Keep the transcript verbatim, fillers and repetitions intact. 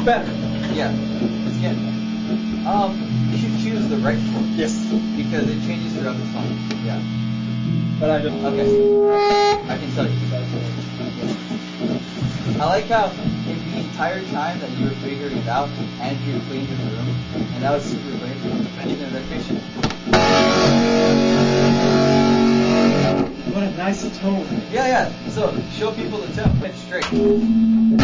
better. Yeah, it's getting there. Um, you should choose the right fork. Yes. Because it changes throughout the song. Yeah. But I don't. Okay. I can tell you. I like how in the entire time that you were figuring it out, Andrew cleaned his room, and that was super great. And you know, they're patient. What a nice tone. Yeah, yeah. So show people the tone. It's straight.